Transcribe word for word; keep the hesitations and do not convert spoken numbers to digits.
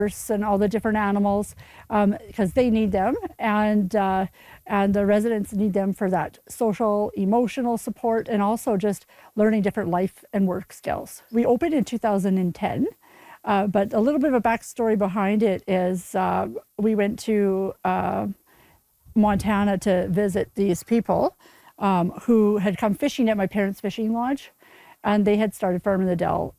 and all the different animals um, because they need them, and uh, and the residents need them for that social, emotional support, and also just learning different life and work skills. We opened in two thousand ten, uh, but a little bit of a backstory behind it is uh, we went to uh, Montana to visit these people um, who had come fishing at my parents' fishing lodge, and they had started Farm in the Dell